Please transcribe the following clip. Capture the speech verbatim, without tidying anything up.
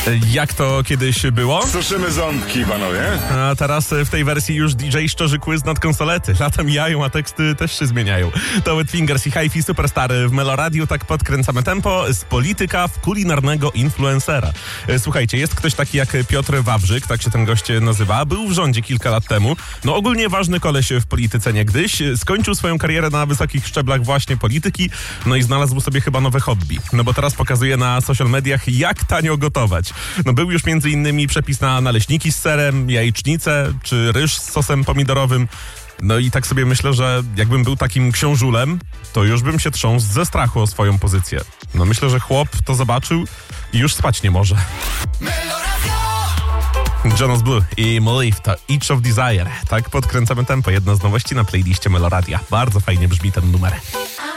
Jak to kiedyś było? Suszymy ząbki, panowie. A teraz w tej wersji już D J szczerzy quiz nad konsolety. Lata mijają, a teksty też się zmieniają. To Wet Fingers i Hi-Fi Superstar w Meloradiu. Tak podkręcamy tempo z polityka w kulinarnego influencera. Słuchajcie, jest ktoś taki jak Piotr Wawrzyk, tak się ten gość nazywa. Był w rządzie kilka lat temu. No ogólnie ważny koleś w polityce niegdyś. Skończył swoją karierę na wysokich szczeblach właśnie polityki. No i znalazł sobie chyba nowe hobby. No bo teraz pokazuje na social mediach, jak tanio gotować. No był już między innymi przepis na naleśniki z serem, jajecznicę czy ryż z sosem pomidorowym. No i tak sobie myślę, że jakbym był takim książulem, to już bym się trząsł ze strachu o swoją pozycję. No myślę, że chłop to zobaczył i już spać nie może. Jonas Blue i Molif to Each of Desire. Tak podkręcamy tempo. Jedna z nowości na playliście Meloradia. Bardzo fajnie brzmi ten numer.